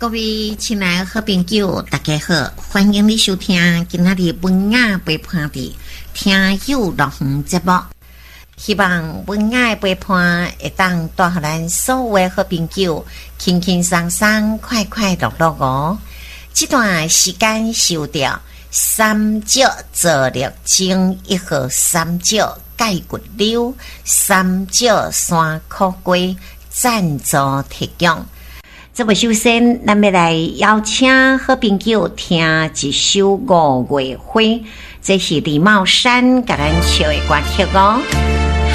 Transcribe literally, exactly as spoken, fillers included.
各位亲爱的好朋友，大家好，欢迎你收听今仔日文雅陪伴的听友乐园节目。希望文雅陪伴会当带予咱所有的好朋友轻轻松松、快快乐乐哦。这段时间收到三角做力精一号三角钙骨溜三角山苦瓜赞助提供。这么首先，咱们来邀请好朋友听一首五月花，这是李茂山给咱唱的歌曲哦。